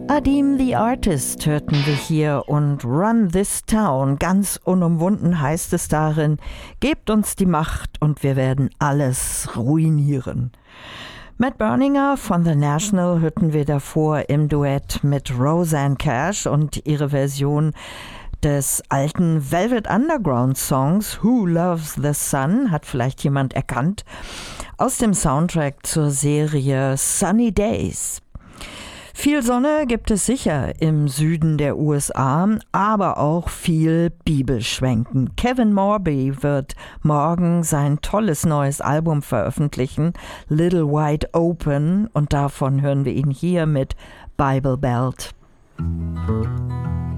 Adim the Artist hörten wir hier und Run This Town, ganz unumwunden heißt es darin, gebt uns die Macht und wir werden alles ruinieren. Matt Berninger von The National hörten wir davor im Duett mit Rosanne Cash und ihre Version des alten Velvet Underground Songs Who Loves the Sun, hat vielleicht jemand erkannt, aus dem Soundtrack zur Serie Sunny Days. Viel Sonne gibt es sicher im Süden der USA, aber auch viel Bibelschwenken. Kevin Morby wird morgen sein tolles neues Album veröffentlichen, Little Wide Open, und davon hören wir ihn hier mit Bible Belt.